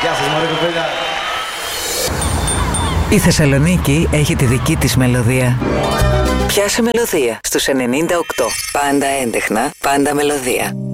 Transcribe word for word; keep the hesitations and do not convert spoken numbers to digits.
Γεια σας μωρέ κοπέλα. Η Θεσσαλονίκη έχει τη δική της μελωδία. Πιάσε μελωδία στους ενενήντα οκτώ. Πάντα έντεχνα, πάντα μελωδία.